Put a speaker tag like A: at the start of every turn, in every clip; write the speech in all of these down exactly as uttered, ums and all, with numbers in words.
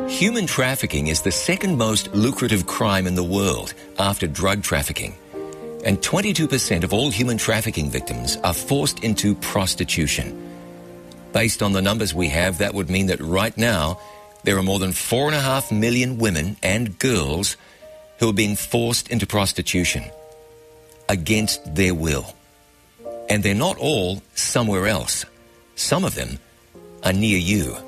A: Human trafficking is the second most lucrative crime in the world after drug trafficking. And twenty-two percent of all human trafficking victims are forced into prostitution. Based on the numbers we have, that would mean that right now there are more than four and a half million women and girls who are being forced into prostitution against their will. And they're not all somewhere else. Some of them are near you.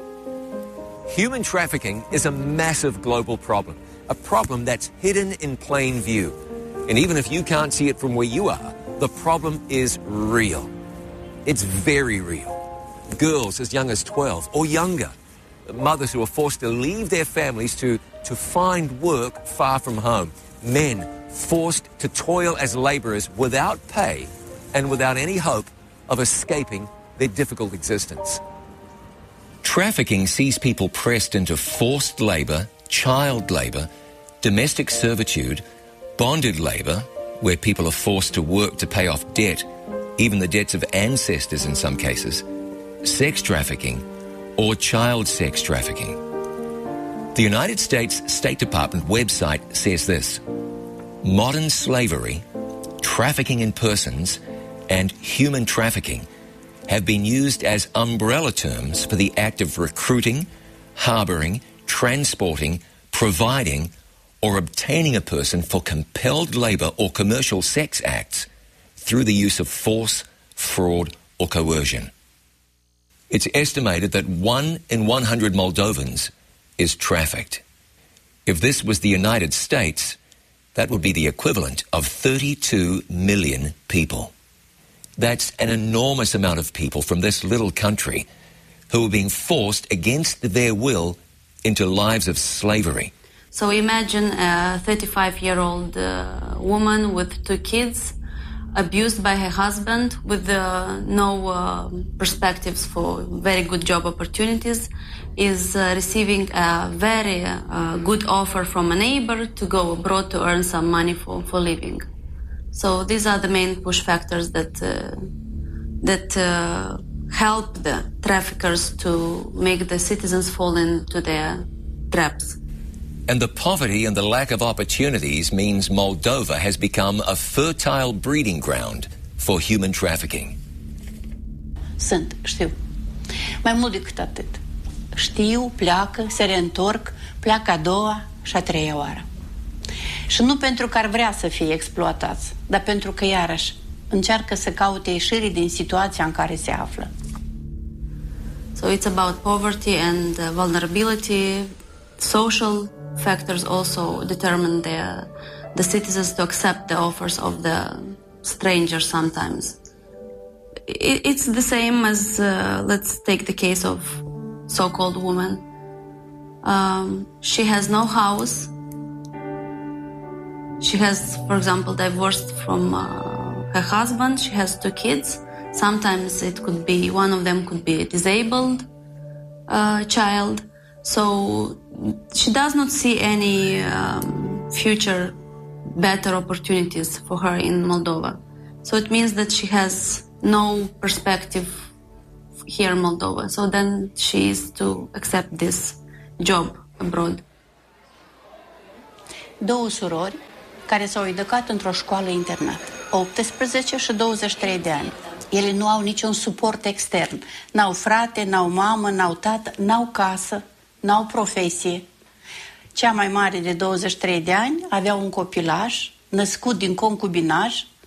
B: Human trafficking is a massive global problem, a problem that's hidden in plain view. And even if you can't see it from where you are, the problem is real. It's very real. Girls as young as twelve or younger, mothers who are forced to leave their families to, to find work far from home, men forced to toil as laborers without pay and without any hope of escaping their difficult existence.
A: Trafficking sees people pressed into forced labor, child labor, domestic servitude, bonded labor, where people are forced to work to pay off debt, even the debts of ancestors in some cases, sex trafficking, or child sex trafficking. The United States State Department website says this: modern slavery, trafficking in persons, and human trafficking have been used as umbrella terms for the act of recruiting, harboring, transporting, providing, or obtaining a person for compelled labor or commercial sex acts through the use of force, fraud, or coercion. It's estimated that one in one hundred Moldovans is trafficked. If this was the United States, that would be the equivalent of thirty-two million people. That's an enormous amount of people from this little country who are being forced against their will into lives of slavery.
C: So imagine a thirty-five-year-old uh, woman with two kids, abused by her husband, with uh, no uh, perspectives for very good job opportunities, is uh, receiving a very uh, good offer from a neighbor to go abroad to earn some money for, for living. So these are the main push factors that uh, that uh, help the traffickers to make the citizens fall into their traps.
A: And the poverty and the lack of opportunities means Moldova has become a fertile breeding ground for human trafficking.
D: Sunt, știu. Mai mult decât atât. Știu, pleacă, se reîntorc, pleacă a doua și a treia oară. Și nu pentru că ar vrea să fie exploatați, dar pentru că, iarăși, încearcă să caute ieșiri din situația în care se află.
C: So it's about poverty and uh, vulnerability. Social factors also determine the, the citizens to accept the offers of the strangers sometimes. It, it's the same as, uh, let's take the case of so-called woman. Um, she has no house. She has, for example, divorced from uh, her husband. She has two kids. Sometimes it could be, one of them could be a disabled uh, child. So she does not see any um, future better opportunities for her in Moldova. So it means that she has no perspective here in Moldova. So then she is to accept this job abroad.
D: Două surori care s-au educat într-o școală internat, optsprezece și douăzeci și trei de ani. Ele nu au niciun suport extern. N-au frate, n-au mamă, n-au tată, n-au casă, n-au profesie. Cea mai mare de douăzeci și trei de ani avea un copilaj născut din concubinaj